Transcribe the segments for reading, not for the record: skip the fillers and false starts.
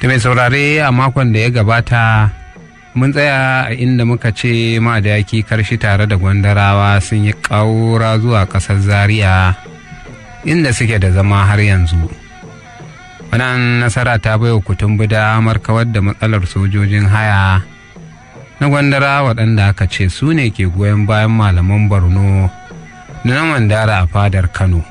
Da mai saurare a makon da ya gabata mun tsaya a inda muka ce madaki karshi tare da gwandarawa sun yi ƙaura zuwa ƙasar Zaria inda suke da zama har yanzu. Wannan nasara ta baiwa Kutumbi damar kawar da matsalar sojojin haya na gwandara waɗanda aka ce su ne ke goyon bayan malaman Borno da na Mandara a fadar Kano.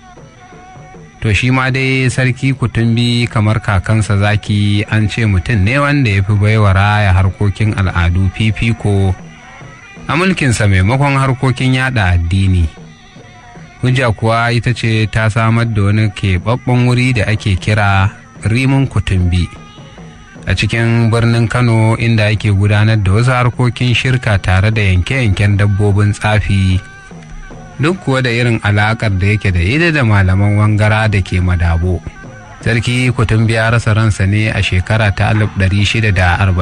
To shi ma dai sarki Kutumbi kamar kakansa Zaki an ce mutum ne wanda ya fi baiwa raya harkokin al'adu fifiko a mulkinsa maimakon harkokin yada addini. Hujja kuwa ita ce ta samar da wani keɓaɓɓen wuri da ake kira Rimin Kutumbi a cikin birnin Kano inda ake gudanar da wasu harkokin shirka tare da yanke-yanken dabbobin tsafi. Duk kuwa da irin alaƙar da yake da ita da malaman wangara da ke Madabo. Sarki Kutumbi ya rasa ransa ne a shekara ta 1648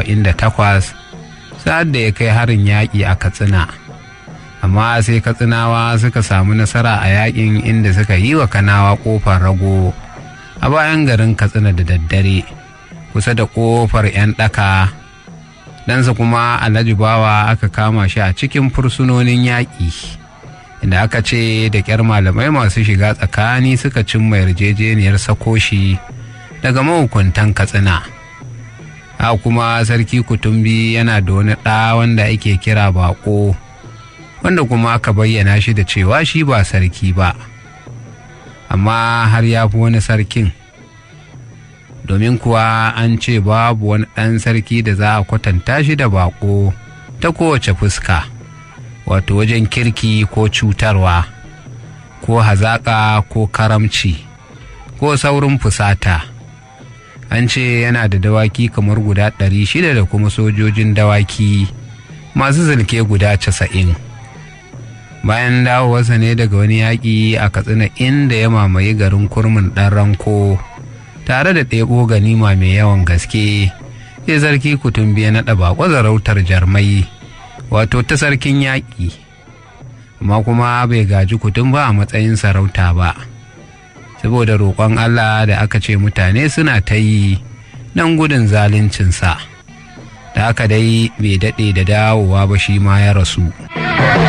sa'ad da ya kai harin yaƙi a Katsina. Amma sai Katsinawa suka samu nasara a yaƙin inda suka yi wa Kanawa ƙofar rago a bayan garin Katsina da daddare kusa da ƙofar 'yan ɗaka. Ɗansa kuma Alhaji Bawa aka kama shi a cikin fursunonin yaƙi. Inda aka ce da ƙyar malamai masu shiga tsakani suka cimma yarjejeniyar sakoshi daga mahukuntan Katsina. A kuma sarki Kutumbi yana da wani ɗa wanda ake kira Baƙo, wanda kuma aka bayyana shi da cewa shi ba sarki ba, amma har ya fi wani sarkin, domin kuwa an ce babu wani ɗan sarki da za a kwatanta shi da Baƙo ta kowace fuska. Wato wajen kirki ko cutarwa ko hazaƙa ko karamci ko saurin fusata. An ce yana da dawaki kamar guda 600 da kuma sojojin dawaki masu zulke guda 90. Bayan dawowarsa ne daga wani yaƙi a Katsina inda ya mamaye garin Kurmin ɗan Ranko tare da ɗebo ganima mai yawan gaske, sai sarki Kutumbi ya naɗa Baƙo sarautar Jarmai, wato ta sarkin yaƙi, amma kuma bai gaji Kutumbi a matsayin sarauta ba, saboda roƙon Allah da aka ce mutane suna ta yi don gudun zaluncinsa. Da haka dai bai daɗe da dawowa ba shi ma ya rasu.